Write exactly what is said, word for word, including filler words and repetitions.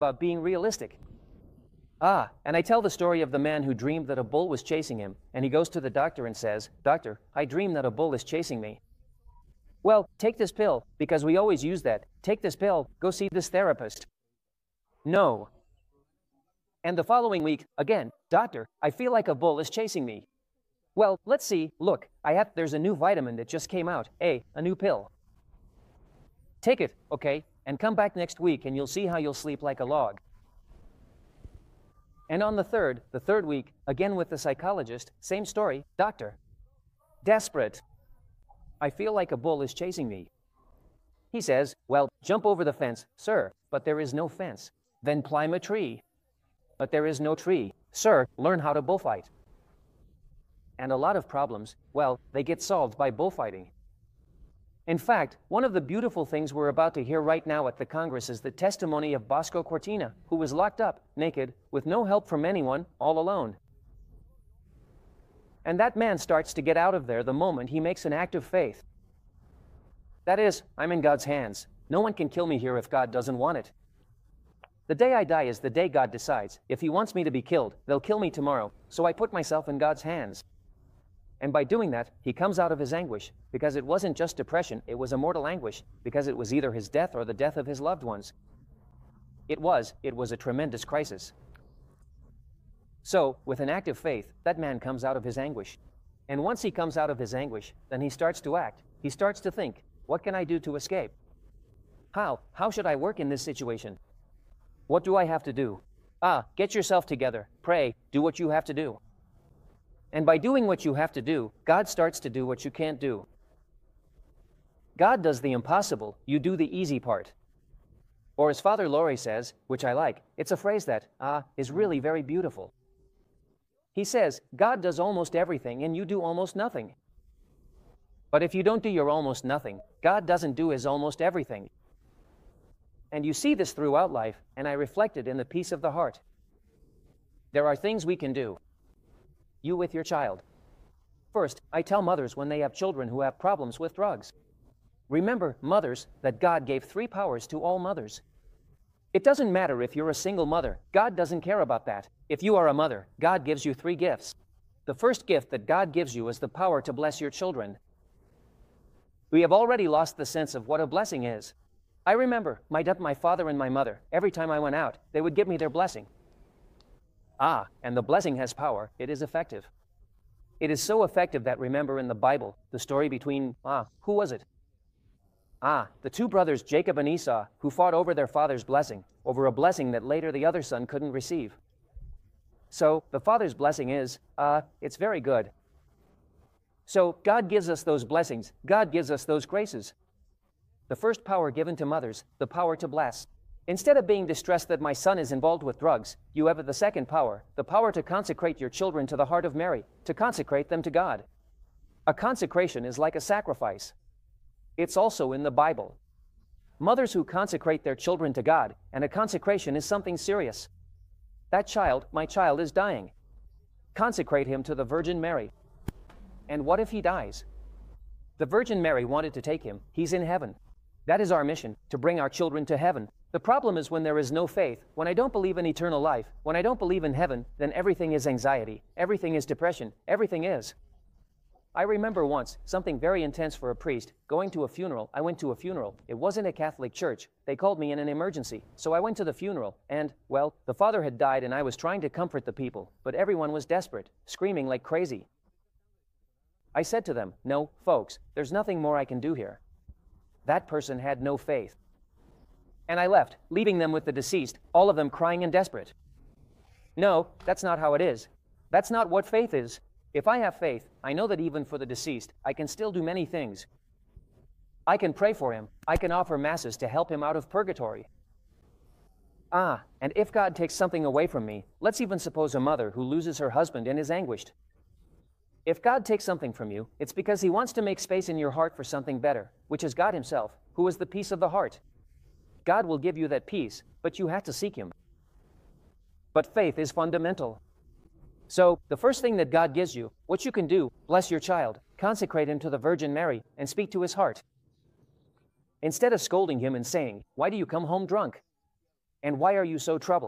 about being realistic. Ah, and I tell the story of the man who dreamed that a bull was chasing him, and he goes to the doctor and says, "Doctor, I dream that a bull is chasing me." "Well, take this pill, because we always use that. Take this pill, go see this therapist." No. And the following week, again, "Doctor, I feel like a bull is chasing me." "Well, let's see. Look, I have, there's a new vitamin that just came out. A, a new pill. Take it, okay, and come back next week and you'll see how you'll sleep like a log." And on the third, the third week, again with the psychologist, same story, "Doctor, desperate. I feel like a bull is chasing me." He says, "Well, jump over the fence." "Sir, but there is no fence." "Then climb a tree." "But there is no tree." "Sir, learn how to bullfight." And a lot of problems, well, they get solved by bullfighting. In fact, one of the beautiful things we're about to hear right now at the Congress is the testimony of Bosco Cortina, who was locked up, naked, with no help from anyone, all alone. And that man starts to get out of there the moment he makes an act of faith. That is, I'm in God's hands. No one can kill me here if God doesn't want it. The day I die is the day God decides. If He wants me to be killed, they'll kill me tomorrow, so I put myself in God's hands. And by doing that, he comes out of his anguish, because it wasn't just depression, it was a mortal anguish, because it was either his death or the death of his loved ones. It was, it was a tremendous crisis. So, with an act of faith, that man comes out of his anguish. And once he comes out of his anguish, then he starts to act. He starts to think, what can I do to escape? How? How should I work in this situation? What do I have to do? Ah, get yourself together, pray, do what you have to do. And by doing what you have to do, God starts to do what you can't do. God does the impossible, you do the easy part. Or as Father Laurie says, which I like, it's a phrase that, ah, is really very beautiful. He says, God does almost everything and you do almost nothing. But if you don't do your almost nothing, God doesn't do his almost everything. And you see this throughout life, and I reflect it in the peace of the heart. There are things we can do. You with your child. First, I tell mothers when they have children who have problems with drugs. Remember, mothers, that God gave three powers to all mothers. It doesn't matter if you're a single mother. God doesn't care about that. If you are a mother, God gives you three gifts. The first gift that God gives you is the power to bless your children. We have already lost the sense of what a blessing is. I remember my, my father and my mother, every time I went out, they would give me their blessing. Ah, and the blessing has power. It is effective. It is so effective that, remember in the Bible, the story between, ah, who was it? Ah, the two brothers Jacob and Esau, who fought over their father's blessing, over a blessing that later the other son couldn't receive. So, the father's blessing is, ah, it's very good. So, God gives us those blessings. God gives us those graces. The first power given to mothers, the power to bless. Instead of being distressed that my son is involved with drugs, you have the second power, the power to consecrate your children to the heart of Mary, to consecrate them to God. A consecration is like a sacrifice. It's also in the Bible. Mothers who consecrate their children to God, and a consecration is something serious. That child, my child, is dying. Consecrate him to the Virgin Mary. And what if he dies? The Virgin Mary wanted to take him. He's in heaven. That is our mission, to bring our children to heaven. The problem is when there is no faith, when I don't believe in eternal life, when I don't believe in heaven, then everything is anxiety, everything is depression, everything is. I remember once, something very intense for a priest, going to a funeral. I went to a funeral. It wasn't a Catholic church. They called me in an emergency. So I went to the funeral, and, well, the father had died and I was trying to comfort the people, but everyone was desperate, screaming like crazy. I said to them, no, folks, there's nothing more I can do here. That person had no faith. And I left, leaving them with the deceased, all of them crying and desperate. No, that's not how it is. That's not what faith is. If I have faith, I know that even for the deceased, I can still do many things. I can pray for him. I can offer masses to help him out of purgatory. Ah, and if God takes something away from me, let's even suppose a mother who loses her husband and is anguished. If God takes something from you, it's because he wants to make space in your heart for something better, which is God himself, who is the peace of the heart. God will give you that peace, but you have to seek him. But faith is fundamental. So, the first thing that God gives you, what you can do, bless your child, consecrate him to the Virgin Mary, and speak to his heart. Instead of scolding him and saying, why do you come home drunk? And why are you so troubled?